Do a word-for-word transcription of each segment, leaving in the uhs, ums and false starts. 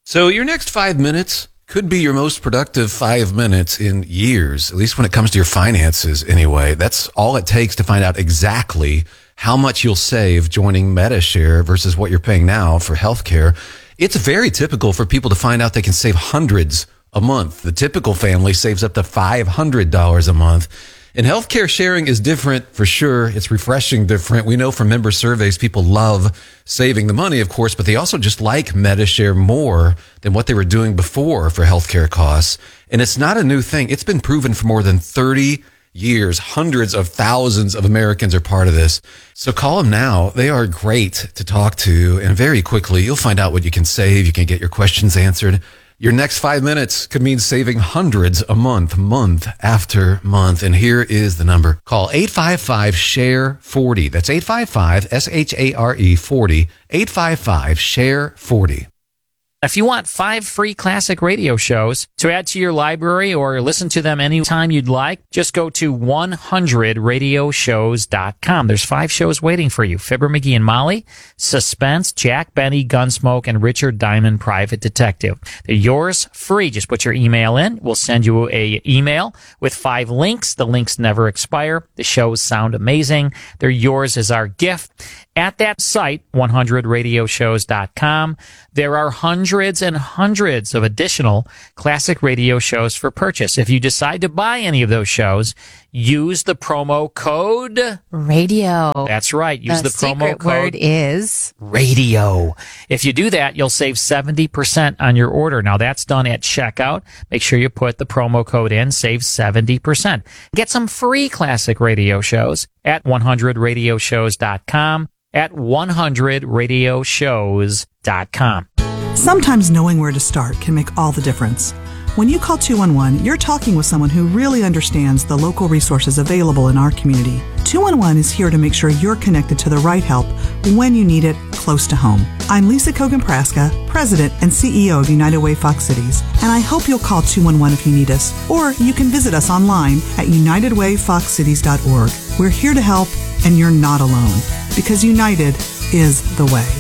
So your next five minutes could be your most productive five minutes in years, at least when it comes to your finances anyway. That's all it takes to find out exactly how much you'll save joining Medi-Share versus what you're paying now for healthcare. It's very typical for people to find out they can save hundreds a month. The typical family saves up to five hundred dollars a month. And healthcare sharing is different for sure. It's refreshing different. We know from member surveys, people love saving the money, of course, but they also just like Medi-Share more than what they were doing before for healthcare costs. And it's not a new thing. It's been proven for more than thirty years. Hundreds of thousands of Americans are part of this. So call them now. They are great to talk to. And very quickly, you'll find out what you can save. You can get your questions answered. Your next five minutes could mean saving hundreds a month, month after month. And here is the number. Call eight five five, S H A R E, forty. That's eight five five, S H A R E, forty. eight five five, S H A R E, forty. If you want five free classic radio shows to add to your library or listen to them anytime you'd like, just go to one hundred radio shows dot com. There's five shows waiting for you. Fibber, McGee and Molly, Suspense, Jack Benny, Gunsmoke, and Richard Diamond, Private Detective. They're yours free. Just put your email in. We'll send you a email with five links. The links never expire. The shows sound amazing. They're yours as our gift. At that site, one hundred radio shows dot com, there are hundreds and hundreds of additional classic radio shows for purchase. If you decide to buy any of those shows, use the promo code radio. That's right. Use the, the promo secret code word is radio. If you do that, you'll save seventy percent on your order. Now that's done at checkout. Make sure you put the promo code in, save seventy percent. Get some free classic radio shows at one hundred radio shows dot com. At one hundred radio shows dot com. Sometimes knowing where to start can make all the difference. When you call two one one, you're talking with someone who really understands the local resources available in our community. two one one is here to make sure you're connected to the right help when you need it close to home. I'm Lisa Kogan-Praska, President and C E O of United Way Fox Cities, and I hope you'll call two one one if you need us, or you can visit us online at united way fox cities dot org. We're here to help, and you're not alone, because United is the way.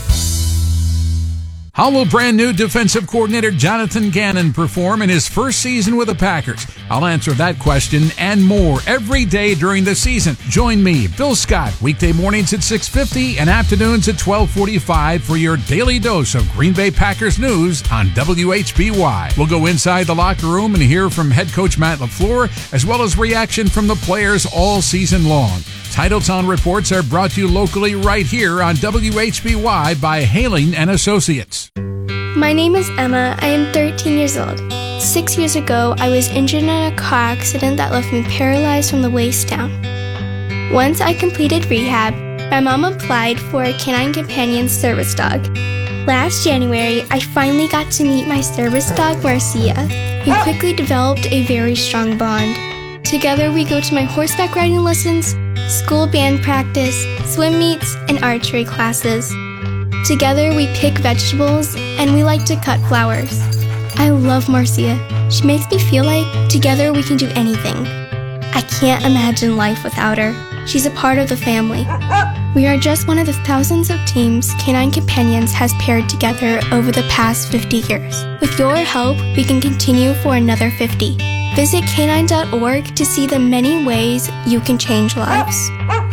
How will brand new defensive coordinator Jonathan Gannon perform in his first season with the Packers? I'll answer that question and more every day during the season. Join me, Bill Scott, weekday mornings at six fifty and afternoons at twelve forty-five for your daily dose of Green Bay Packers news on W H B Y. We'll go inside the locker room and hear from head coach Matt LaFleur, as well as reaction from the players all season long. Titletown reports are brought to you locally right here on W H B Y by Haling and Associates. My name is Emma. I am thirteen years old. Six years ago, I was injured in a car accident that left me paralyzed from the waist down. Once I completed rehab, my mom applied for a Canine Companion service dog. Last January, I finally got to meet my service dog, Marcia. We quickly developed a very strong bond. Together, we go to my horseback riding lessons, school band practice, swim meets, and archery classes. Together, we pick vegetables, and we like to cut flowers. I love Marcia. She makes me feel like together we can do anything. I can't imagine life without her. She's a part of the family. We are just one of the thousands of teams Canine Companions has paired together over the past fifty years. With your help, we can continue for another fifty. Visit canine dot org to see the many ways you can change lives.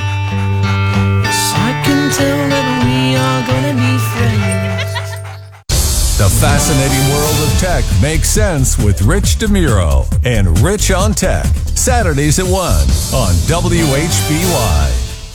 I can tell that we are gonna be friends. The fascinating world of tech makes sense with Rich DeMuro and Rich on Tech. Saturdays at one on W H B Y.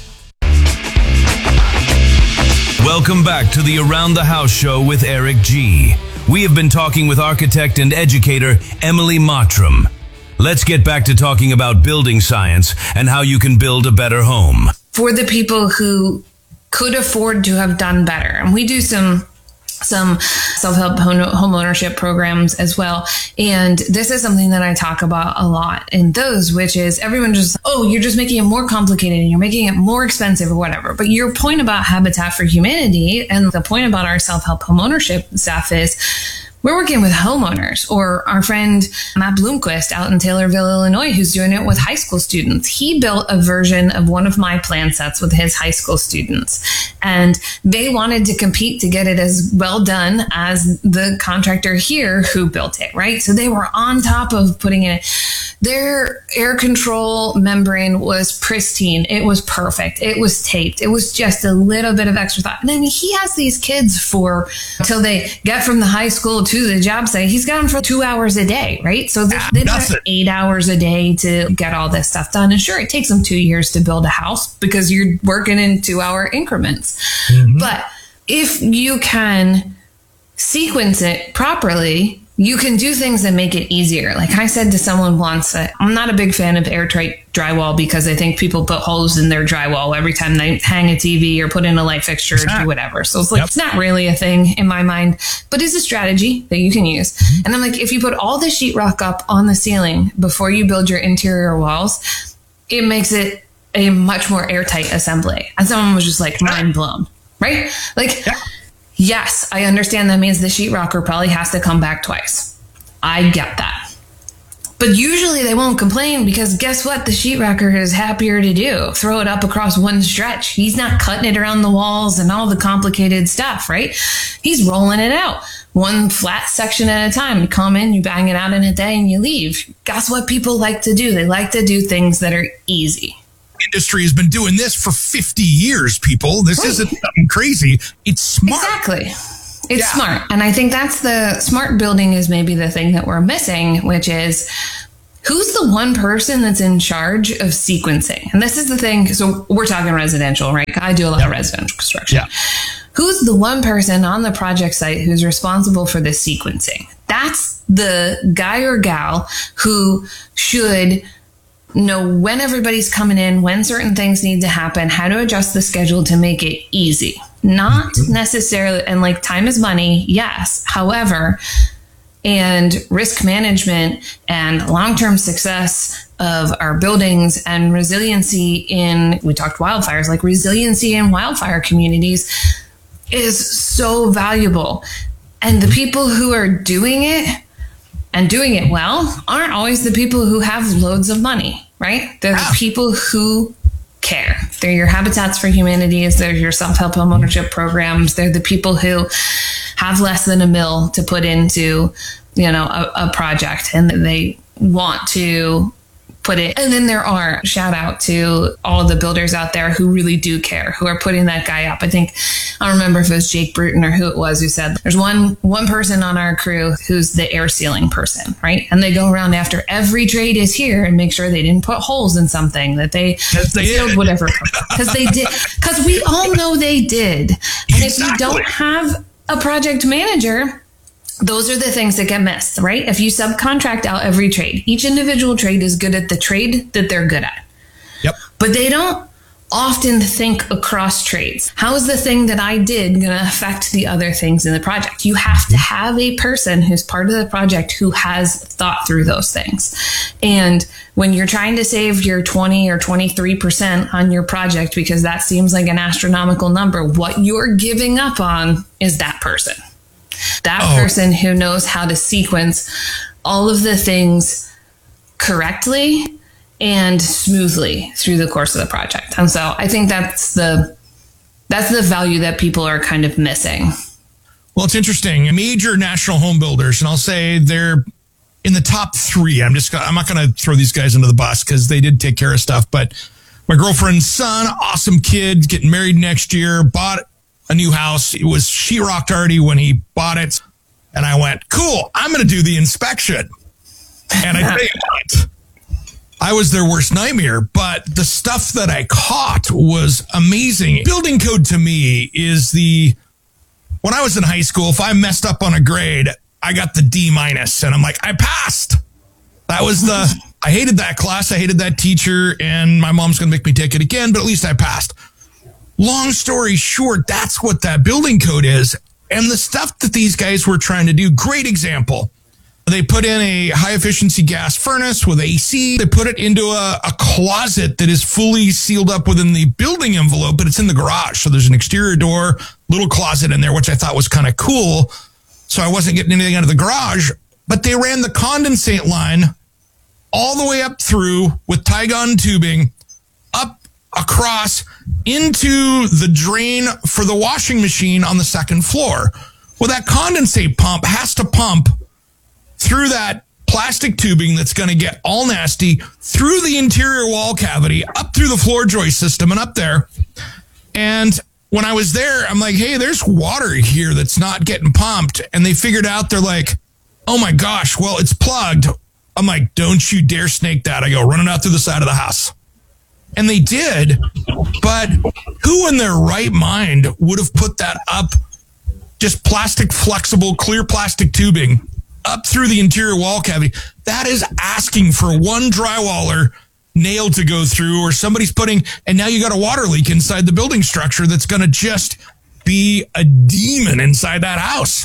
Welcome back to the Around the House show with Eric G. We have been talking with architect and educator Emily Mottram. Let's get back to talking about building science and how you can build a better home. For the people who could afford to have done better, and we do some some self-help home ownership programs as well. And this is something that I talk about a lot in those, which is everyone just, oh, you're just making it more complicated and you're making it more expensive or whatever. But your point about Habitat for Humanity and the point about our self-help home ownership stuff is we're working with homeowners, or our friend Matt Bloomquist out in Taylorville, Illinois, who's doing it with high school students. He built a version of one of my plan sets with his high school students, and they wanted to compete to get it as well done as the contractor here who built it, right? So they were on top of putting it. Their air control membrane was pristine. It was perfect. It was taped. It was just a little bit of extra thought. And then he has these kids for until they get from the high school to the job site. He's got them for two hours a day, right? So they, they don't have eight hours a day to get all this stuff done. And sure, it takes them two years to build a house because you're working in two hour increments. Mm-hmm. But if you can sequence it properly, you can do things that make it easier. Like I said to someone once, that I'm not a big fan of airtight drywall because I think people put holes in their drywall every time they hang a T V or put in a light fixture or do whatever. So it's like, yep. It's not really a thing in my mind, but it's a strategy that you can use. Mm-hmm. And I'm like, if you put all the sheetrock up on the ceiling before you build your interior walls, it makes it a much more airtight assembly. And someone was just like mind blown, right? Like, yeah. Yes, I understand that means the sheetrocker probably has to come back twice. I get that. But usually they won't complain because guess what? The sheetrocker is happier to do. Throw it up across one stretch. He's not cutting it around the walls and all the complicated stuff, right? He's rolling it out one flat section at a time. You come in, you bang it out in a day and you leave. Guess what people like to do? They like to do things that are easy. Industry has been doing this for fifty years, people. This right. isn't something crazy. It's smart. Exactly. It's yeah. smart. And I think that's the smart building is maybe the thing that we're missing, which is who's the one person that's in charge of sequencing? And this is the thing. So we're talking residential, right? I do a lot yep. of residential construction. Yeah. Who's the one person on the project site who's responsible for the sequencing? That's the guy or gal who should know when everybody's coming in, when certain things need to happen, how to adjust the schedule to make it easy. Not necessarily, and like time is money, yes. However, and risk management and long-term success of our buildings and resiliency in, we talked wildfires, like resiliency in wildfire communities is so valuable. And the people who are doing it and doing it well aren't always the people who have loads of money, right? They're the people who care. They're your Habitats for Humanities. They're your self-help home ownership programs. They're the people who have less than a mil to put into, you know, a, a project, and they want to put it. And then there are, shout out to all of the builders out there who really do care, who are putting that guy up. I think, I don't remember if it was Jake Bruton or who it was who said, there's one, one person on our crew who's the air sealing person, right? And they go around after every trade is here and make sure they didn't put holes in something, that they, they sealed whatever, because they did, because we all know they did. And exactly. If you don't have a project manager, those are the things that get missed, right? If you subcontract out every trade, each individual trade is good at the trade that they're good at. Yep. But they don't often think across trades. How is the thing that I did going to affect the other things in the project? You have to have a person who's part of the project who has thought through those things. And when you're trying to save your twenty or twenty-three percent on your project, because that seems like an astronomical number, what you're giving up on is that person. That oh. person who knows how to sequence all of the things correctly and smoothly through the course of the project. And so I think that's the that's the value that people are kind of missing. Well, it's interesting. Major national home builders, and I'll say they're in the top three. I'm just I'm not going to throw these guys under the bus because they did take care of stuff. But my girlfriend's son, awesome kid, getting married next year, bought a new house. It was sheetrocked already when he bought it. And I went, cool, I'm going to do the inspection. And I tell you what, I was their worst nightmare, but the stuff that I caught was amazing. Building code to me is the, when I was in high school, if I messed up on a grade, I got the D minus and I'm like, I passed. That was the, I hated that class. I hated that teacher, and my mom's going to make me take it again, but at least I passed. Long story short, that's what that building code is. And the stuff that these guys were trying to do, great example. They put in a high efficiency gas furnace with A C. They put it into a, a closet that is fully sealed up within the building envelope, but it's in the garage. So there's an exterior door, little closet in there, which I thought was kind of cool. so I wasn't getting anything out of the garage. But they ran the condensate line all the way up through with Tygon tubing, up across into the drain for the washing machine on the second floor. Well, that condensate pump has to pump through that plastic tubing that's going to get all nasty through the interior wall cavity, up through the floor joist system and up there. And when I was there, I'm like, hey, there's water here that's not getting pumped. And they figured out, they're like, oh my gosh, well, it's plugged. I'm like, don't you dare snake that. I go, running out through the side of the house. And they did. But who in their right mind would have put that up, just plastic, flexible, clear plastic tubing up through the interior wall cavity? That is asking for one drywaller nail to go through, or somebody's putting, and now you got a water leak inside the building structure that's going to just be a demon inside that house.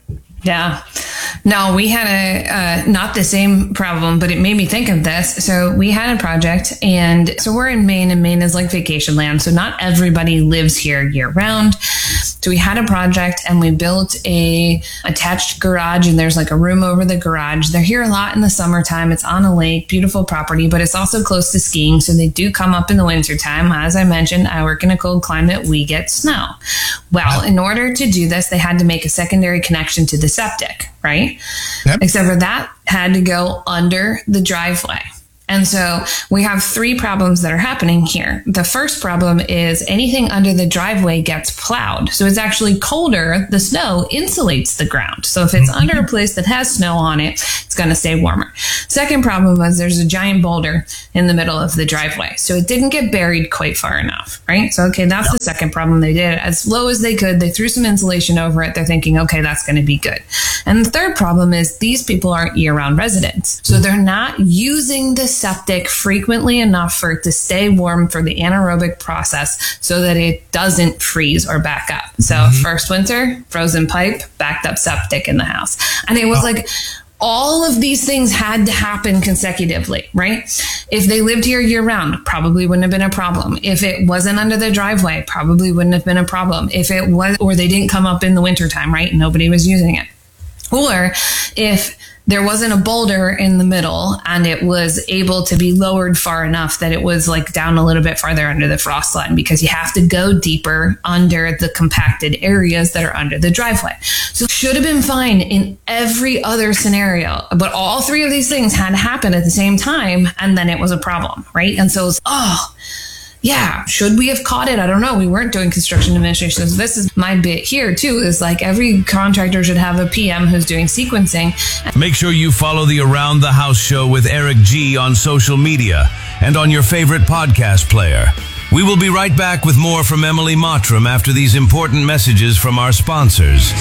Yeah. No, we had a, uh, not the same problem, but it made me think of this. So we had a project, and so we're in Maine, and Maine is like vacation land. So not everybody lives here year round. So we had a project, and we built a attached garage, and there's like a room over the garage. They're here a lot in the summertime. It's on a lake, beautiful property, but it's also close to skiing. So they do come up in the wintertime. As I mentioned, I work in a cold climate. We get snow. Well, in order to do this, they had to make a secondary connection to the septic, right? Yep. Except for that had to go under the driveway. And so we have three problems that are happening here. The first problem is anything under the driveway gets plowed. So it's actually colder. The snow insulates the ground. So if it's mm-hmm. under a place that has snow on it, it's going to stay warmer. Second problem was there's a giant boulder in the middle of the driveway. So it didn't get buried quite far enough, right? So, okay, that's yep. the second problem they did. As low as they could, they threw some insulation over it. They're thinking, okay, that's going to be good. And the third problem is these people aren't year-round residents. So they're not using the septic frequently enough for it to stay warm for the anaerobic process so that it doesn't freeze or back up. So mm-hmm. first winter, frozen pipe, backed up septic in the house. And it was oh. like all of these things had to happen consecutively, right? If they lived here year round, probably wouldn't have been a problem. If it wasn't under the driveway, probably wouldn't have been a problem. If it was, or they didn't come up in the wintertime, right? Nobody was using it. Or if there wasn't a boulder in the middle and it was able to be lowered far enough that it was like down a little bit farther under the frost line, because you have to go deeper under the compacted areas that are under the driveway. So it should have been fine in every other scenario, but all three of these things had to happen at the same time, and then it was a problem, right? And so it was, oh, yeah, should we have caught it? I don't know. We weren't doing construction administration. So this is my bit here too, is like every contractor should have a P M who's doing sequencing. Make sure you follow the Around the House show with Eric G on social media and on your favorite podcast player. We will be right back with more from Emily Mottram after these important messages from our sponsors.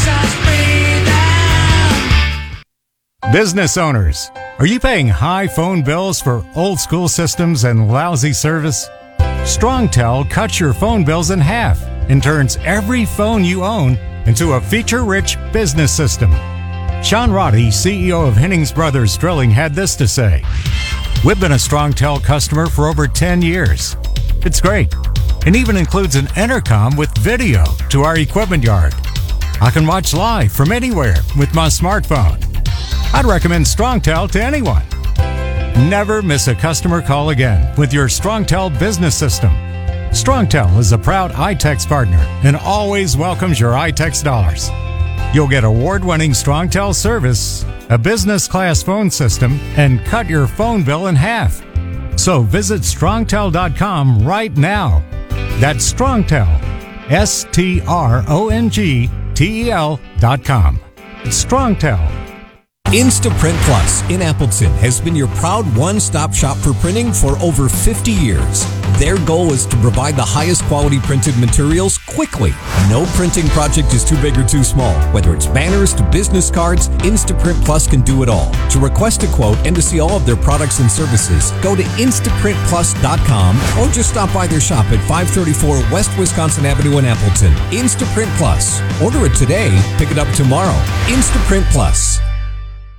Business owners, are you paying high phone bills for old school systems and lousy service? StrongTel cuts your phone bills in half and turns every phone you own into a feature-rich business system. Sean Roddy, C E O of Hennings Brothers Drilling, had this to say. We've been a StrongTel customer for over ten years. It's great, and even includes an intercom with video to our equipment yard. I can watch live from anywhere with my smartphone. I'd recommend StrongTel to anyone. Never miss a customer call again with your StrongTel business system. StrongTel is a proud iTex partner and always welcomes your iTex dollars. You'll get award-winning StrongTel service, a business-class phone system, and cut your phone bill in half. So visit strongtel dot com right now. That's StrongTel, S T R O N G T E L dot com. StrongTel. Instaprint Plus in Appleton has been your proud one-stop shop for printing for over fifty years. Their goal is to provide the highest quality printed materials quickly. No printing project is too big or too small. Whether it's banners to business cards, Instaprint Plus can do it all. To request a quote and to see all of their products and services, go to instaprint plus dot com or just stop by their shop at five thirty-four West Wisconsin Avenue in Appleton. Instaprint Plus. Order it today, pick it up tomorrow. Instaprint Plus.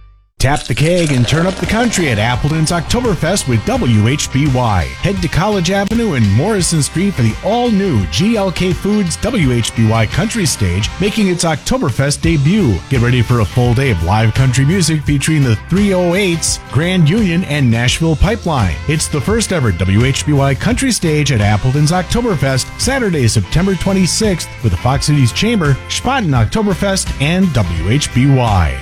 Tap the keg and turn up the country at Appleton's Oktoberfest with W H B Y. Head to College Avenue and Morrison Street for the all-new G L K Foods W H B Y Country Stage, making its Oktoberfest debut. Get ready for a full day of live country music featuring the three oh eights, Grand Union, and Nashville Pipeline. It's the first ever W H B Y Country Stage at Appleton's Oktoberfest, Saturday, September twenty-sixth, with the Fox Cities Chamber, Spaten Oktoberfest, and W H B Y.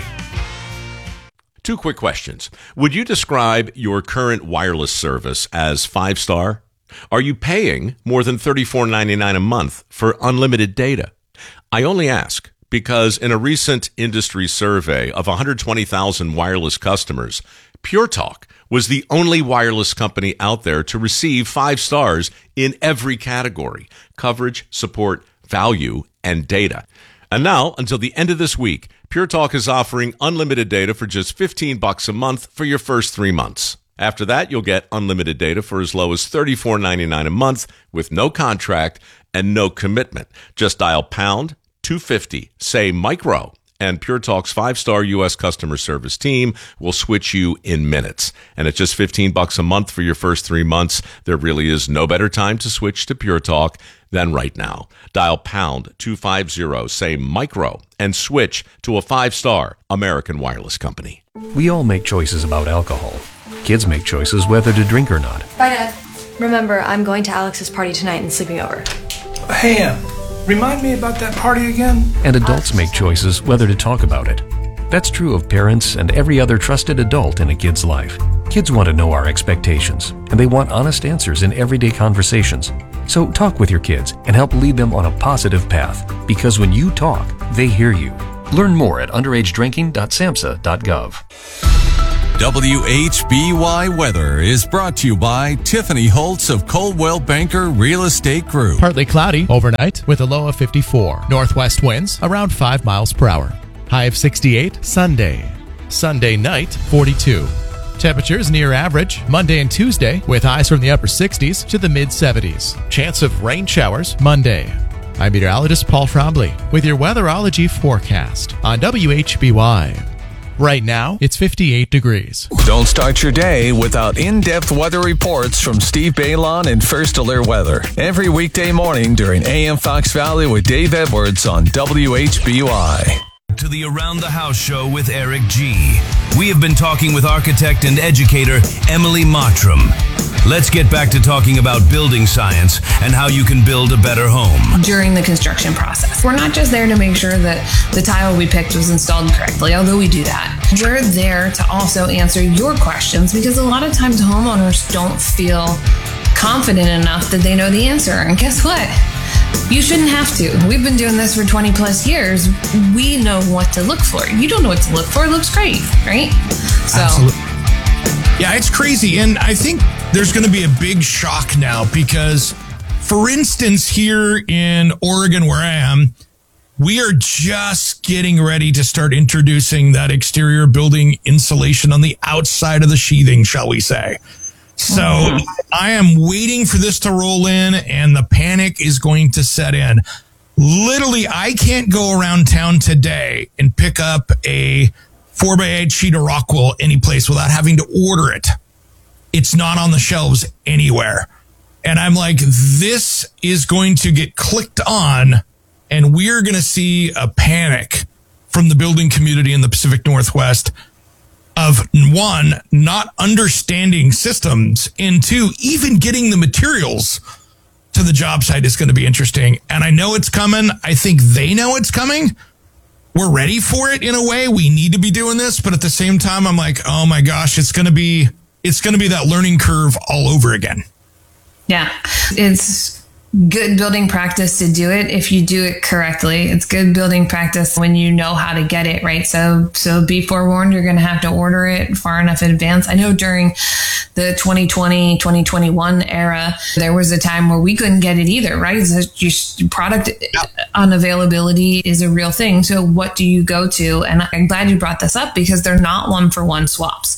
Two quick questions. Would you describe your current wireless service as five-star? Are you paying more than thirty-four ninety-nine a month for unlimited data? I only ask because in a recent industry survey of one hundred twenty thousand wireless customers, Pure Talk was the only wireless company out there to receive five stars in every category: coverage, support, value, and data. And now, until the end of this week, Pure Talk is offering unlimited data for just fifteen bucks a month for your first three months. After that, you'll get unlimited data for as low as thirty-four ninety-nine a month with no contract and no commitment. Just dial pound two fifty, say micro, and Pure Talk's five-star U S customer service team will switch you in minutes. And at just fifteen bucks a month for your first three months, there really is no better time to switch to Pure Talk than right now. Dial pound two fifty, say micro, and switch to a five-star American wireless company. We all make choices about alcohol. Kids make choices whether to drink or not. Bye, Dad. Remember, I'm going to Alex's party tonight and sleeping over. Hey, Em, remind me about that party again? And adults make choices whether to talk about it. That's true of parents and every other trusted adult in a kid's life. Kids want to know our expectations, and they want honest answers in everyday conversations. So talk with your kids and help lead them on a positive path, because when you talk, they hear you. Learn more at underage drinking dot samhsa dot gov. W H B Y Weather is brought to you by Tiffany Holtz of Coldwell Banker Real Estate Group. Partly cloudy overnight with a low of fifty-four. Northwest winds around five miles per hour. High of sixty-eight Sunday. Sunday night, forty-two. Temperatures near average Monday and Tuesday with highs from the upper sixties to the mid seventies. Chance of rain showers Monday. I'm meteorologist Paul Trombley with your weatherology forecast on W H B Y. Right now, it's fifty-eight degrees. Don't start your day without in-depth weather reports from Steve Baylon and First Alert Weather. Every weekday morning during A M Fox Valley with Dave Edwards on W H B Y. To the Around the House show with Eric G. We have been talking with architect and educator Emily Mottram. Let's get back to talking about building science and how you can build a better home. During the construction process, we're not just there to make sure that the tile we picked was installed correctly, although we do that. We're there to also answer your questions, because a lot of times homeowners don't feel confident enough that they know the answer. And guess what? You shouldn't have to. We've been doing this for twenty plus years. We know what to look for. You don't know what to look for. It looks great, right? So, absolutely. Yeah, it's crazy. And I think there's going to be a big shock now because, for instance, here in Oregon, where I am, we are just getting ready to start introducing that exterior building insulation on the outside of the sheathing, shall we say. So mm-hmm. I am waiting for this to roll in, and the panic is going to set in. Literally, I can't go around town today and pick up a four by eight sheet of rock wool anyplace without having to order it. It's not on the shelves anywhere. And I'm like, this is going to get clicked on, and we're going to see a panic from the building community in the Pacific Northwest of, one, not understanding systems, and two, even getting the materials to the job site is going to be interesting. And I know it's coming. I think they know it's coming. We're ready for it in a way. We need to be doing this. But at the same time, I'm like, oh my gosh, it's going to be, it's going to be that learning curve all over again. Yeah, it's good building practice to do it if you do it correctly. It's good building practice when you know how to get it, right? So so be forewarned, you're going to have to order it far enough in advance. I know during the twenty twenty, twenty twenty-one era, there was a time where we couldn't get it either, right? So you, product unavailability is a real thing. So what do you go to? And I'm glad you brought this up because they're not one-for-one swaps.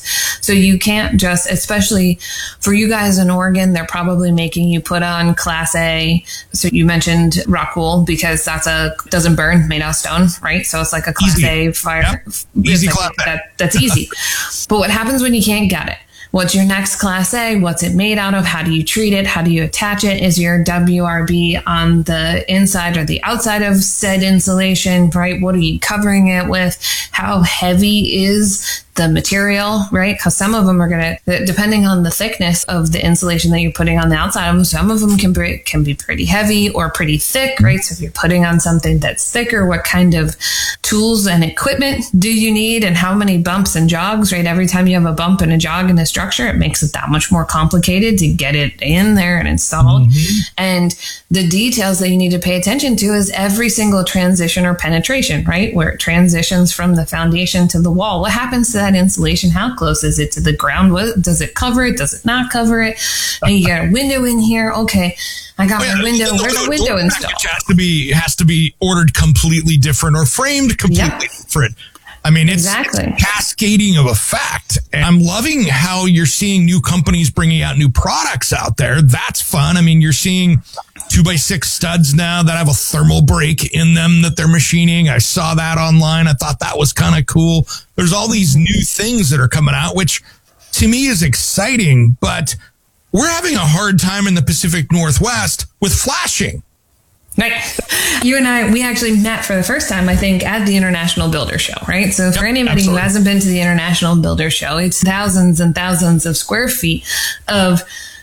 So you can't just, especially for you guys in Oregon, they're probably making you put on Class A. So you mentioned rock wool because that's a, doesn't burn, made out of stone, right? So it's like a Class Easy. A fire. Yep. Easy like, Class A. that, that's easy. But what happens when you can't get it? What's your next Class A? What's it made out of? How do you treat it? How do you attach it? Is your W R B on the inside or the outside of said insulation, right? What are you covering it with? How heavy is the material, right? Because some of them are going to, depending on the thickness of the insulation that you're putting on the outside of them, some of them can be, can be pretty heavy or pretty thick, right? So if you're putting on something that's thicker, what kind of tools and equipment do you need and how many bumps and jogs, right? Every time you have a bump and a jog in a structure, it makes it that much more complicated to get it in there and installed. Mm-hmm. And the details that you need to pay attention to is every single transition or penetration, right? Where it transitions from the foundation to the wall. What happens to that insulation? How close is it to the ground? What, does it cover it? Does it not cover it? And you got a window in here. Okay, I got well, my window. The, Where's the, the window door installed? package has to be has to be ordered completely different or framed completely Yep. different. I mean, it's Exactly. cascading of effect. And I'm loving how you're seeing new companies bringing out new products out there. That's fun. I mean, you're seeing two by six studs now that have a thermal break in them that they're machining. I saw that online. I thought that was kind of cool. There's all these new things that are coming out, which to me is exciting, but we're having a hard time in the Pacific Northwest with flashing. Right. You and I, we actually met for the first time, I think, at the International Builder Show, right? So for Yep, anybody absolutely. who hasn't been to the International Builder Show, it's thousands and thousands of square feet of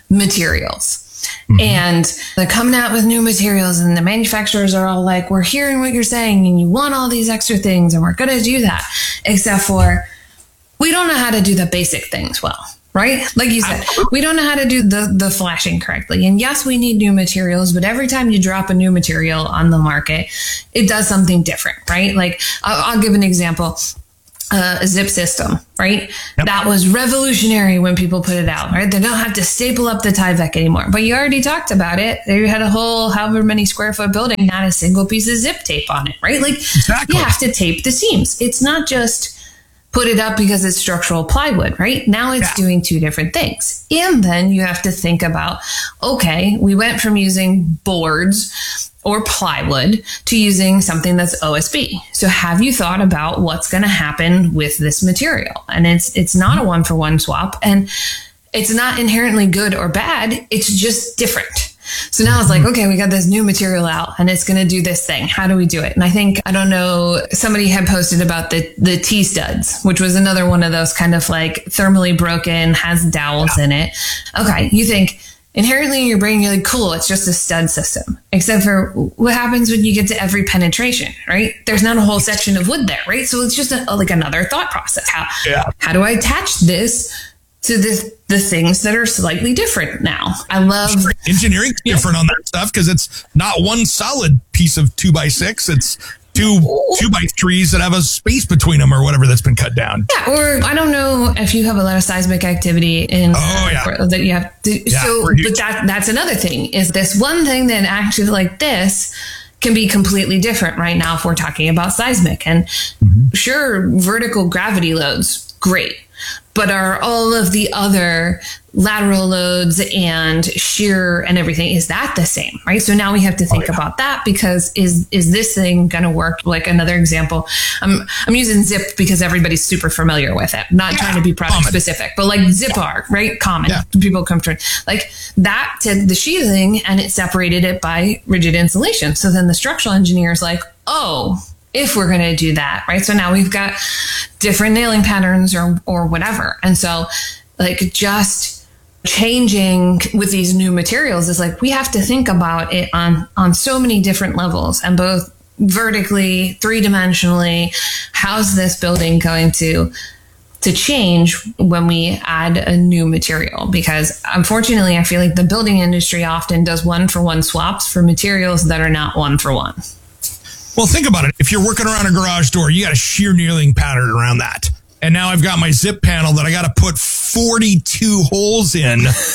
materials. Mm-hmm. And they're coming out with new materials and the manufacturers are all like, we're hearing what you're saying and you want all these extra things and we're going to do that. Except for we don't know how to do the basic things well. Right? Like you said, we don't know how to do the, the flashing correctly. And yes, we need new materials, but every time you drop a new material on the market, it does something different, right? Like I'll, I'll give an example. Uh, a zip system, right? Yep. That was revolutionary when people put it out, right? They don't have to staple up the Tyvek anymore. But you already talked about it. They had a whole however many square foot building, not a single piece of zip tape on it, right? Like exactly. You have to tape the seams. It's not just put it up because it's structural plywood, right? Now it's yeah. doing two different things. And then you have to think about, okay, we went from using boards or plywood to using something that's O S B. So have you thought about what's going to happen with this material? And it's it's not a one for one swap, and it's not inherently good or bad. It's just different. So now it's like, okay, we got this new material out and it's going to do this thing. How do we do it? And I think, I don't know, somebody had posted about the, the T-studs, which was another one of those kind of like thermally broken, has dowels yeah. in it. Okay, you think inherently in your brain, you're like, cool, it's just a stud system. Except for what happens when you get to every penetration, right? There's not a whole section of wood there, right? So it's just a, like another thought process. How, yeah. how do I attach this to the, the things that are slightly different now? I love engineering different on that stuff because it's not one solid piece of two by six. It's two two by threes that have a space between them or whatever that's been cut down. Yeah, or I don't know if you have a lot of seismic activity in oh, yeah. uh, that you have to, yeah, so but that that's another thing is this one thing that actually like this can be completely different right now if we're talking about seismic. And mm-hmm. sure, vertical gravity loads, great. But are all of the other lateral loads and shear and everything, is that the same, right? So now we have to think oh, yeah. about that because is is this thing going to work? Like another example, I'm I'm using Zip because everybody's super familiar with it. I'm not yeah, trying to be product common. specific, but like Zip-R, right? Common. Yeah. People come to like that to the sheathing and it separated it by rigid insulation. So then the structural engineer is like, oh, if we're going to do that, right? So now we've got different nailing patterns or or whatever. And so like just changing with these new materials is like, we have to think about it on, on so many different levels and both vertically, three-dimensionally. How's this building going to to change when we add a new material? Because unfortunately, I feel like the building industry often does one-for-one swaps for materials that are not one-for-one. Well, think about it. If you're working around a garage door, you got a shear nailing pattern around that. And now I've got my zip panel that I got to put forty-two holes in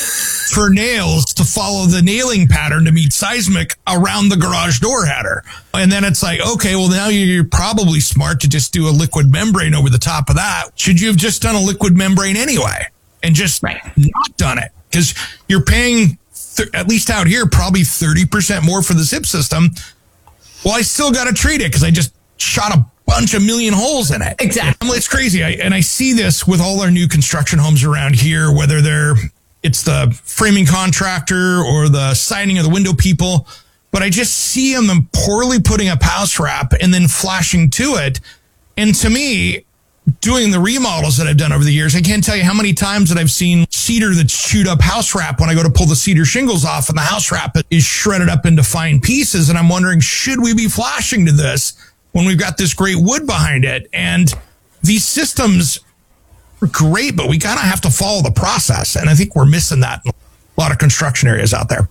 for nails to follow the nailing pattern to meet seismic around the garage door header. And then it's like, okay, well, now you're probably smart to just do a liquid membrane over the top of that. Should you have just done a liquid membrane anyway and just right. not done it? Because you're paying, th- at least out here, probably thirty percent more for the zip system. Well, I still got to treat it because I just shot a bunch of million holes in it. Exactly. It's crazy. I, and I see this with all our new construction homes around here, whether they're, it's the framing contractor or the siding or the window people, but I just see them poorly putting up house wrap and then flashing to it. And to me, doing the remodels that I've done over the years, I can't tell you how many times that I've seen cedar that's chewed up house wrap when I go to pull the cedar shingles off and the house wrap is shredded up into fine pieces. And I'm wondering, should we be flashing to this when we've got this great wood behind it? And these systems are great, but we kind of have to follow the process. And I think we're missing that in a lot of construction areas out there.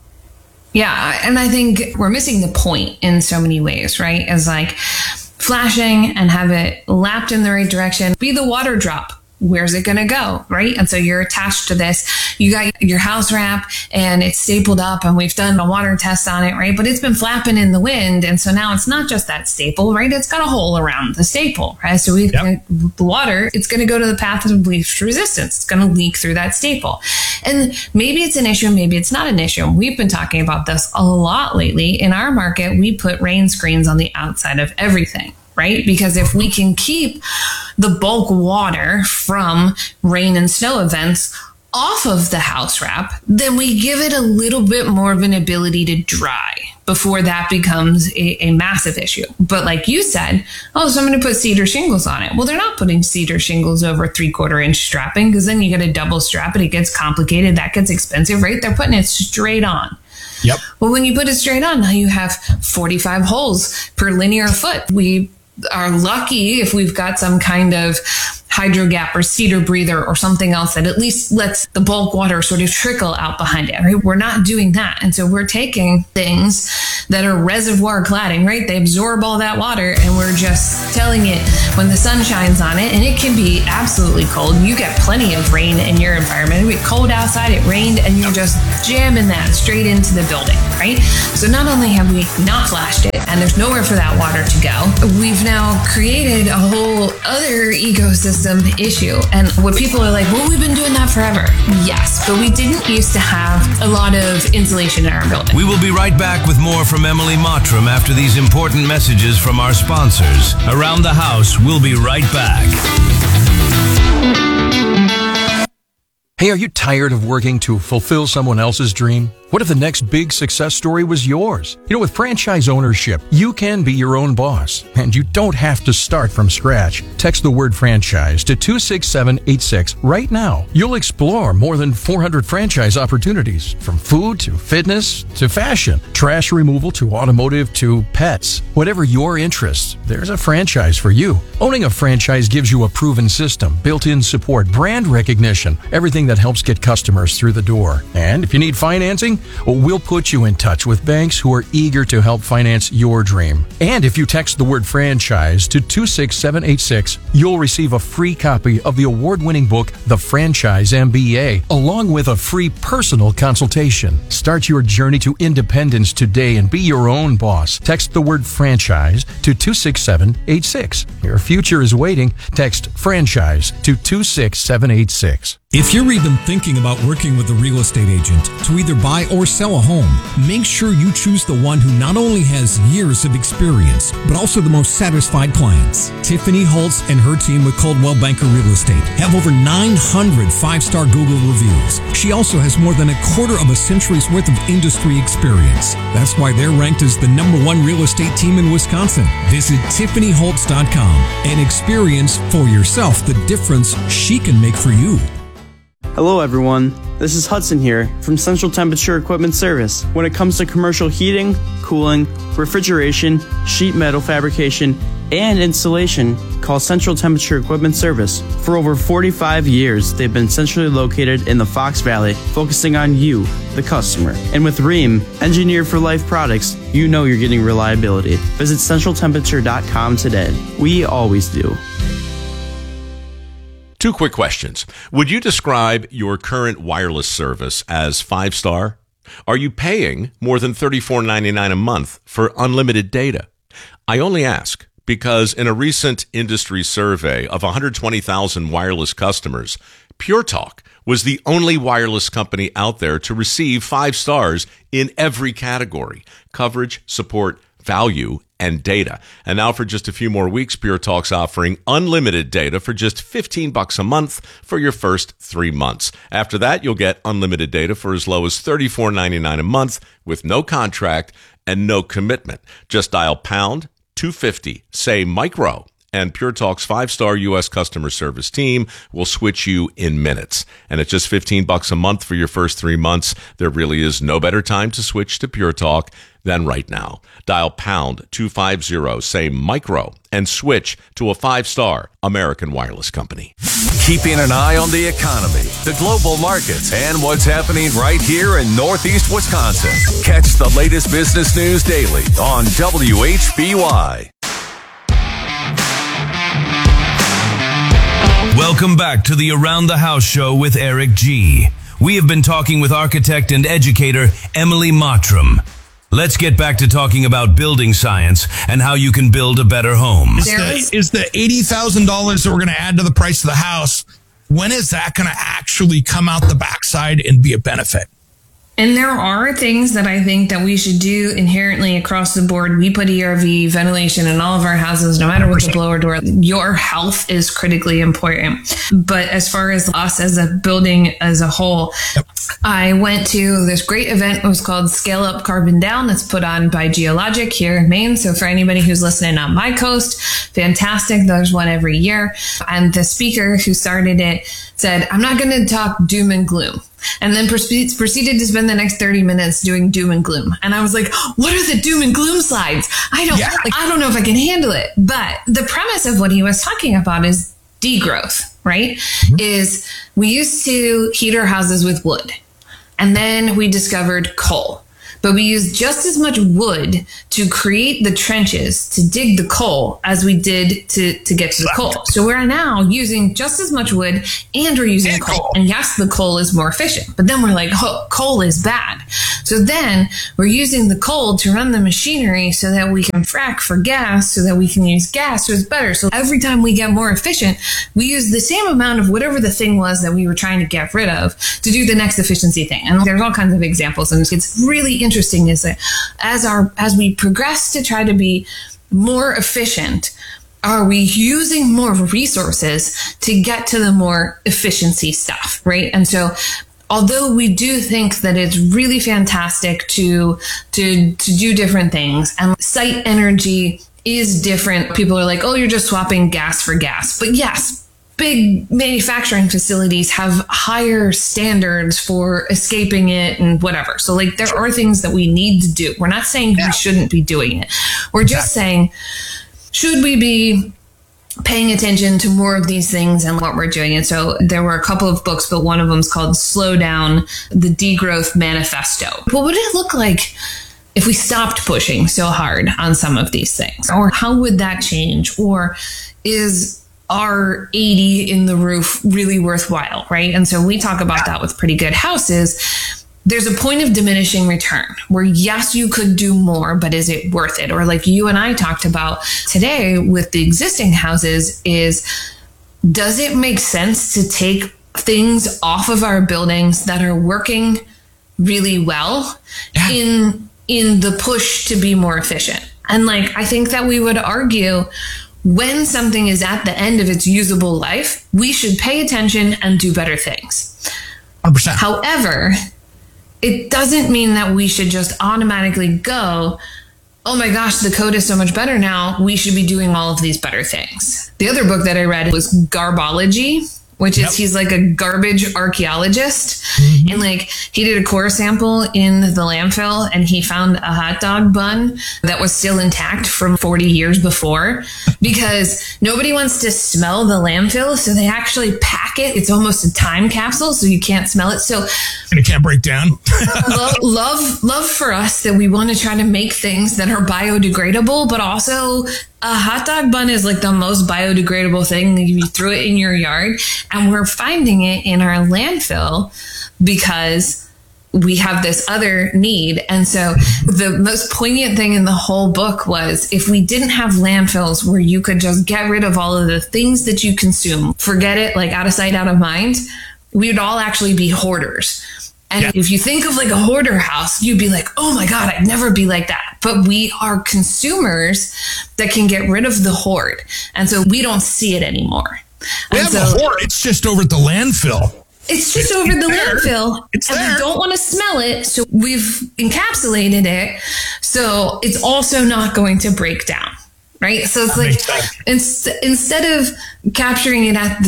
Yeah. And I think we're missing the point in so many ways, right? As like flashing and have it lapped in the right direction, be the water drop. Where's it going to go? Right. And so you're attached to this. You got your house wrap and it's stapled up and we've done a water test on it. Right. But it's been flapping in the wind. And so now it's not just that staple, right? It's got a hole around the staple. Right. So we've yep. the water, it's going to go to the path of least resistance. It's going to leak through that staple. And maybe it's an issue. Maybe it's not an issue. We've been talking about this a lot lately. In our market, we put rain screens on the outside of everything. Right? Because if we can keep the bulk water from rain and snow events off of the house wrap, then we give it a little bit more of an ability to dry before that becomes a, a massive issue. But like you said, oh, so I'm going to put cedar shingles on it. Well, they're not putting cedar shingles over three quarter inch strapping because then you get a double strap and it gets complicated. That gets expensive, right? They're putting it straight on. Yep. Well, when you put it straight on, now you have forty-five holes per linear foot. We are lucky if we've got some kind of hydro gap or cedar breather or something else that at least lets the bulk water sort of trickle out behind it, right? We're not doing that. And so we're taking things that are reservoir cladding, right? They absorb all that water and we're just telling it when the sun shines on it, and it can be absolutely cold. You get plenty of rain in your environment. It was cold outside, it rained, and you're just jamming that straight into the building, right? So not only have we not flashed it and there's nowhere for that water to go, we've now created a whole other ecosystem issue. And what people are like, well, we've been doing that forever. Yes, but we didn't used to have a lot of insulation in our building. We will be right back with more from Emily Mottram after these important messages from our sponsors. Around the House, we'll be right back. Hey, are you tired of working to fulfill someone else's dream? What if the next big success story was yours? You know, with franchise ownership, you can be your own boss, and you don't have to start from scratch. Text the word franchise to two six seven eight six right now. You'll explore more than four hundred franchise opportunities, from food to fitness to fashion, trash removal to automotive to pets. Whatever your interests, there's a franchise for you. Owning a franchise gives you a proven system, built-in support, brand recognition, everything that helps get customers through the door. And if you need financing, well, we'll put you in touch with banks who are eager to help finance your dream. And if you text the word franchise to two six seven eight six, you'll receive a free copy of the award-winning book, The Franchise M B A, along with a free personal consultation. Start your journey to independence today and be your own boss. Text the word franchise to two six seven eight six. Your future is waiting. Text franchise to two six seven eight six. If you're even thinking about working with a real estate agent to either buy or sell a home, make sure you choose the one who not only has years of experience, but also the most satisfied clients. Tiffany Holtz and her team with Coldwell Banker Real Estate have over nine hundred five-star Google reviews. She also has more than a quarter of a century's worth of industry experience. That's why they're ranked as the number one real estate team in Wisconsin. Visit Tiffany Holtz dot com and experience for yourself the difference she can make for you. Hello everyone, this is Hudson here from Central Temperature Equipment Service. When it comes to commercial heating, cooling, refrigeration, sheet metal fabrication, and installation, call Central Temperature Equipment Service. For over forty-five years, they've been centrally located in the Fox Valley, focusing on you, the customer. And with Rheem, engineered for life products, you know you're getting reliability. Visit Central Temperature dot com today. We always do. Two quick questions. Would you describe your current wireless service as five-star? Are you paying more than thirty-four ninety-nine a month for unlimited data? I only ask because in a recent industry survey of one hundred twenty thousand wireless customers, Pure Talk was the only wireless company out there to receive five stars in every category: coverage, support, value, and data. And now for just a few more weeks, Pure Talk's offering unlimited data for just fifteen bucks a month for your first three months. After that, you'll get unlimited data for as low as thirty-four ninety-nine a month with no contract and no commitment. Just dial pound two fifty, say micro, and Pure Talk's five-star U S customer service team will switch you in minutes. And at just fifteen bucks a month for your first three months, there really is no better time to switch to Pure Talk than right now. Dial pound two fifty, say micro, and switch to a five-star American wireless company. Keeping an eye on the economy, the global markets, and what's happening right here in Northeast Wisconsin. Catch the latest business news daily on W H B Y. Welcome back to the Around the House show with Eric G. We have been talking with architect and educator Emily Mottram. Let's get back to talking about building science and how you can build a better home. Is the, is the eighty thousand dollars that we're going to add to the price of the house, when is that going to actually come out the backside and be a benefit? And there are things that I think that we should do inherently across the board. We put E R V ventilation in all of our houses, no matter what the blower door. Your health is critically important. But as far as us as a building as a whole, yep. I went to this great event. It was called Scale Up Carbon Down. That's put on by Geologic here in Maine. So for anybody who's listening on my coast, fantastic. There's one every year. And the speaker who started it said, I'm not going to talk doom and gloom. And then proceed, proceeded to spend the next thirty minutes doing doom and gloom. And I was like, what are the doom and gloom slides? I don't, yeah. like, I don't know if I can handle it. But the premise of what he was talking about is degrowth, right? Mm-hmm. Is we used to heat our houses with wood, and then we discovered coal. But we used just as much wood to create the trenches to dig the coal as we did to, to get to the coal. So we're now using just as much wood and we're using and coal. coal. And yes, the coal is more efficient. But then we're like, oh, coal is bad. So then we're using the coal to run the machinery so that we can frack for gas, so that we can use gas. So it's better. So every time we get more efficient, we use the same amount of whatever the thing was that we were trying to get rid of to do the next efficiency thing. And there's all kinds of examples. And it's really interesting. Interesting is that as our as we progress to try to be more efficient, are we using more resources to get to the more efficiency stuff, right? And so although we do think that it's really fantastic to to to do different things, and site energy is different. People are like, oh, you're just swapping gas for gas. But yes, big manufacturing facilities have higher standards for escaping it and whatever. So like there are things that we need to do. We're not saying yeah. we shouldn't be doing it. We're just saying, should we be paying attention to more of these things and what we're doing? And so there were a couple of books, but one of them is called Slow Down, the Degrowth Manifesto. What would it look like if we stopped pushing so hard on some of these things? Or how would that change? Or is are eighty in the roof really worthwhile, right? And so we talk about that with Pretty Good Houses. There's a point of diminishing return where yes, you could do more, but is it worth it? Or like you and I talked about today with the existing houses is, does it make sense to take things off of our buildings that are working really well yeah. in, in the push to be more efficient? And like, I think that we would argue when something is at the end of its usable life, we should pay attention and do better things. one hundred percent. However, it doesn't mean that we should just automatically go, oh my gosh, the code is so much better now, we should be doing all of these better things. The other book that I read was Garbology, which yep. is he's like a garbage archaeologist. Mm-hmm. And like he did a core sample in the landfill and he found a hot dog bun that was still intact from forty years before because nobody wants to smell the landfill. So they actually pack it. It's almost a time capsule, so you can't smell it. So and it can't break down. love, love, love for us that we want to try to make things that are biodegradable, but also a hot dog bun is like the most biodegradable thing. You threw it in your yard, and we're finding it in our landfill because we have this other need. And so the most poignant thing in the whole book was if we didn't have landfills where you could just get rid of all of the things that you consume, forget it, like out of sight, out of mind, we would all actually be hoarders. And yeah. if you think of like a hoarder house, you'd be like, oh my God, I'd never be like that. But we are consumers that can get rid of the hoard. And so we don't see it anymore. We and have so, a hoard. It's just over at the landfill. It's just it's, over it's the there. landfill. It's and there. we don't want to smell it. So we've encapsulated it. So it's also not going to break down. Right. So it's that like inst- instead of capturing it at the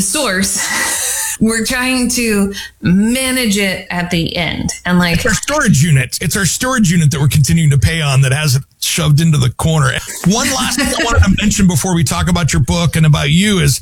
source, we're trying to manage it at the end. And like it's our storage unit. It's our storage unit that we're continuing to pay on that has it shoved into the corner. One last thing I wanted to mention before we talk about your book and about you is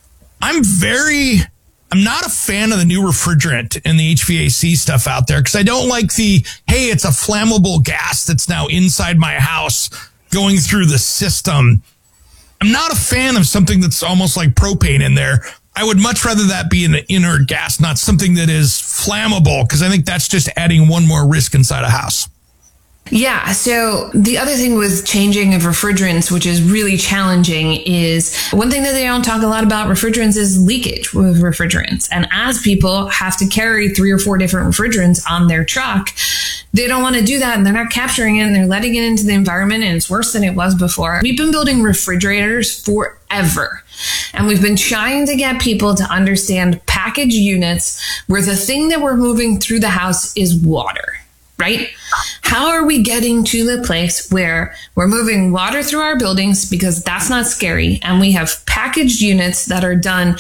I'm very... I'm not a fan of the new refrigerant and the H V A C stuff out there because I don't like the, hey, it's a flammable gas that's now inside my house going through the system. I'm not a fan of something that's almost like propane in there. I would much rather that be an inert gas, not something that is flammable, because I think that's just adding one more risk inside a house. Yeah. So the other thing with changing of refrigerants, which is really challenging, is one thing that they don't talk a lot about refrigerants is leakage with refrigerants. And as people have to carry three or four different refrigerants on their truck, they don't want to do that. And they're not capturing it and they're letting it into the environment. And it's worse than it was before. We've been building refrigerators forever. And we've been trying to get people to understand package units where the thing that we're moving through the house is water. Right? How are we getting to the place where we're moving water through our buildings because that's not scary, and we have packaged units that are done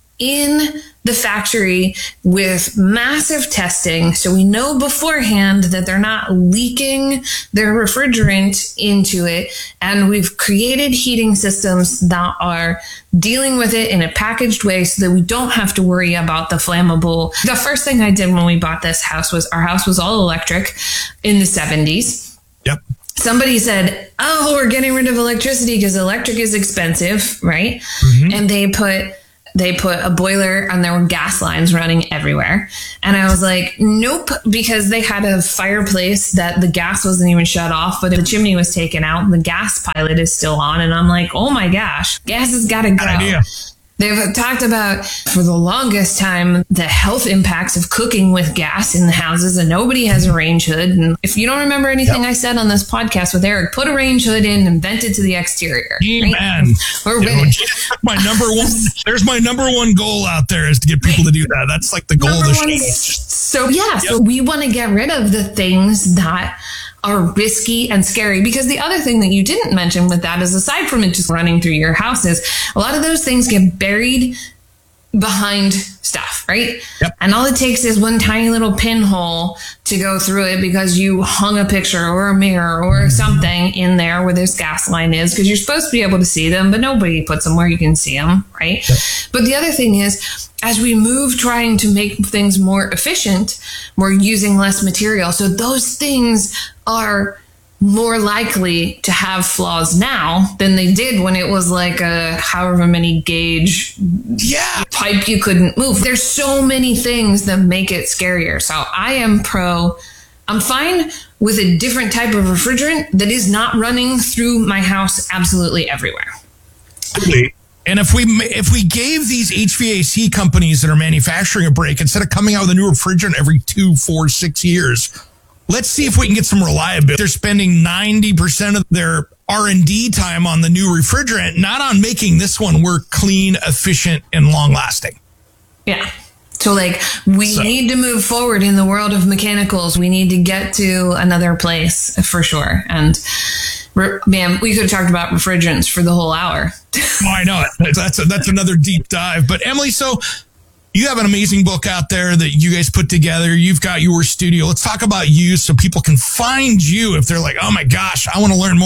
in the factory with massive testing, so we know beforehand that they're not leaking their refrigerant into it, and we've created heating systems that are dealing with it in a packaged way so that we don't have to worry about the flammable. The first thing I did when we bought this house was our house was all electric in the seventies. Yep. Somebody said, oh, we're getting rid of electricity because electric is expensive, right? Mm-hmm. And they put They put a boiler and there were gas lines running everywhere. And I was like, nope, because they had a fireplace that the gas wasn't even shut off, but the chimney was taken out. The gas pilot is still on. And I'm like, oh my gosh, gas has got to go. Good idea. They've talked about for the longest time the health impacts of cooking with gas in the houses, and nobody has a range hood. And if you don't remember anything yep. I said on this podcast with Eric, put a range hood in and vent it to the exterior. Amen. Right? We're winning. My number one, there's my number one goal out there is to get people to do that. That's like the goal number of the show. So yeah, yep. so we want to get rid of the things that are risky and scary, because the other thing that you didn't mention with that is, aside from it just running through your houses, a lot of those things get buried behind stuff, right? Yep. And all it takes is one tiny little pinhole to go through it because you hung a picture or a mirror or something in there where this gas line is, because you're supposed to be able to see them, but nobody puts them where you can see them, right? Yep. But the other thing is, as we move trying to make things more efficient, we're using less material. So those things are more likely to have flaws now than they did when it was like a however many gauge yeah. pipe you couldn't move. There's so many things that make it scarier. So I am pro, I'm fine with a different type of refrigerant that is not running through my house absolutely everywhere. Absolutely. And if we if we gave these H V A C companies that are manufacturing a break, instead of coming out with a new refrigerant every two, four, six years, let's see if we can get some reliability. They're spending ninety percent of their R and D time on the new refrigerant, not on making this one work clean, efficient, and long-lasting. Yeah. So, like, we so. need to move forward in the world of mechanicals. We need to get to another place for sure. And, man, we could have talked about refrigerants for the whole hour. Oh, I know it. That's, a, that's another deep dive. But, Emily, so you have an amazing book out there that you guys put together. You've got your studio. Let's talk about you so people can find you if they're like, oh, my gosh, I want to learn more.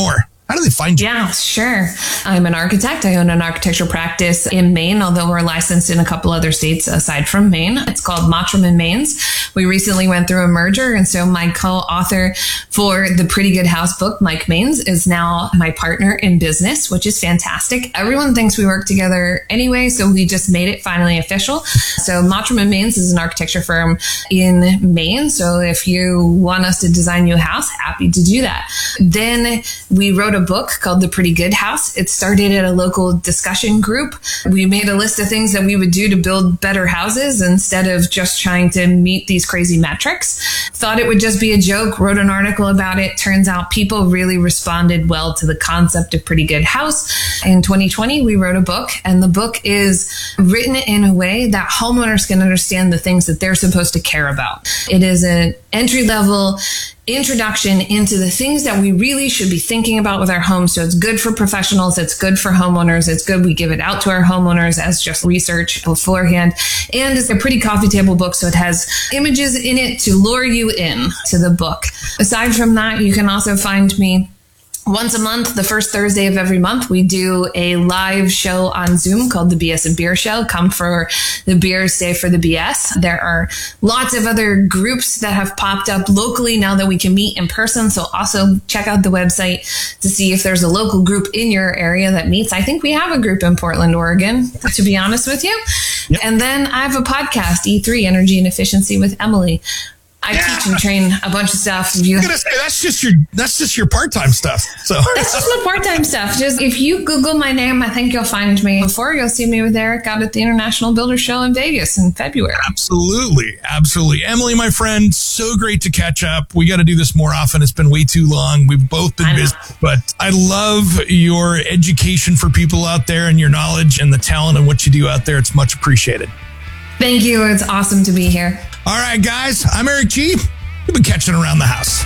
How do they find you? Yeah, sure. I'm an architect. I own an architecture practice in Maine, although we're licensed in a couple other states aside from Maine. It's called Mottram and Maines. We recently went through a merger, and so my co-author for the Pretty Good House book, Mike Maines, is now my partner in business, which is fantastic. Everyone thinks we work together anyway, so we just made it finally official. So Mottram and Maines is an architecture firm in Maine. So if you want us to design you a house, happy to do that. Then we wrote a book called The Pretty Good House. It started at a local discussion group. We made a list of things that we would do to build better houses instead of just trying to meet these crazy metrics. Thought it would just be a joke, wrote an article about it. Turns out people really responded well to the concept of Pretty Good House. In twenty twenty, we wrote a book, and the book is written in a way that homeowners can understand the things that they're supposed to care about. It is an entry-level introduction into the things that we really should be thinking about with our homes. So it's good for professionals. It's good for homeowners. It's good we give it out to our homeowners as just research beforehand. And it's a pretty coffee table book. So it has images in it to lure you in to the book. Aside from that, you can also find me once a month, the first Thursday of every month, we do a live show on Zoom called the B S and Beer Show. Come for the beer, stay for the B S. There are lots of other groups that have popped up locally now that we can meet in person. So also check out the website to see if there's a local group in your area that meets. I think we have a group in Portland, Oregon, to be honest with you. Yep. And then I have a podcast, E three, Energy and Efficiency with Emily. I yeah. teach and train a bunch of stuff. You, I'm gonna say, that's just your that's just your part-time stuff. So that's just my part-time stuff. Just if you Google my name, I think you'll find me. Before you'll see me with Eric out at the International Builder Show in Vegas in February. Absolutely, absolutely. Emily, my friend, so great to catch up. We got to do this more often. It's been way too long. We've both been busy, but I love your education for people out there and your knowledge and the talent and what you do out there. It's much appreciated. Thank you. It's awesome to be here. All right, guys, I'm Eric G. We've been catching around the house.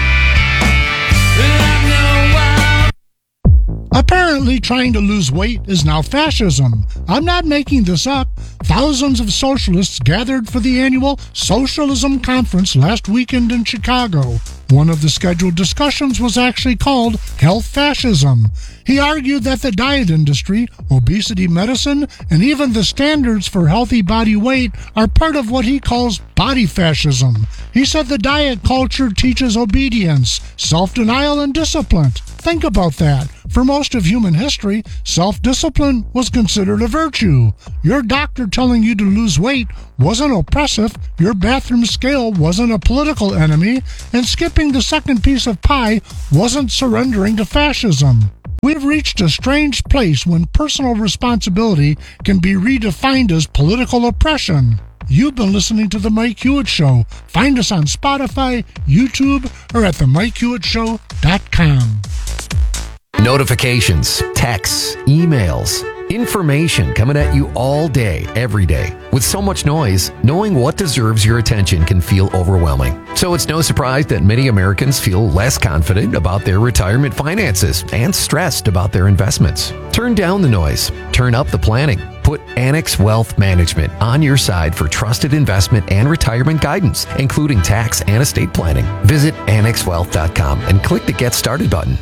Apparently, trying to lose weight is now fascism. I'm not making this up. Thousands of socialists gathered for the annual Socialism Conference last weekend in Chicago. One of the scheduled discussions was actually called Health Fascism. He argued that the diet industry, obesity medicine, and even the standards for healthy body weight are part of what he calls body fascism. He said the diet culture teaches obedience, self-denial, and discipline. Think about that. For most of human history, self-discipline was considered a virtue. Your doctor telling you to lose weight wasn't oppressive, your bathroom scale wasn't a political enemy, and skipping the second piece of pie wasn't surrendering to fascism. We've reached a strange place when personal responsibility can be redefined as political oppression. You've been listening to The Mike Hewitt Show. Find us on Spotify, YouTube, or at the mike hewitt show dot com. Notifications, texts, emails, information coming at you all day, every day. With so much noise, knowing what deserves your attention can feel overwhelming. So it's no surprise that many Americans feel less confident about their retirement finances and stressed about their investments. Turn down the noise. Turn up the planning. Put Annex Wealth Management on your side for trusted investment and retirement guidance, including tax and estate planning. Visit annex wealth dot com and click the Get Started button.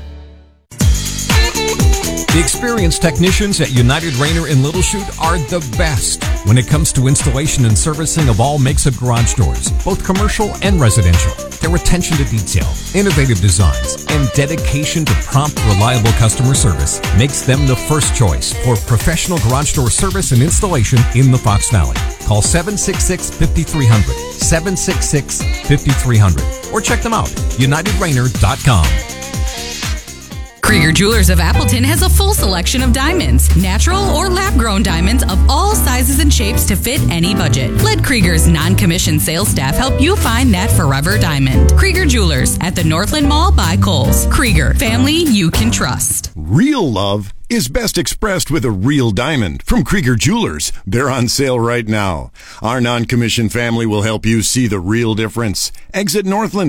The experienced technicians at United Rayner in Little Chute are the best when it comes to installation and servicing of all makes of garage doors, both commercial and residential. Their attention to detail, innovative designs, and dedication to prompt, reliable customer service makes them the first choice for professional garage door service and installation in the Fox Valley. Call seven six six, five three zero zero, seven six six, five three zero zero, or check them out, united rayner dot com. Krieger Jewelers of Appleton has a full selection of diamonds, natural or lab-grown diamonds of all sizes and shapes to fit any budget. Let Krieger's non-commissioned sales staff help you find that forever diamond. Krieger Jewelers at the Northland Mall by Kohl's. Krieger, family you can trust. Real love is best expressed with a real diamond from Krieger Jewelers. They're on sale right now. Our non-commissioned family will help you see the real difference. Exit Northland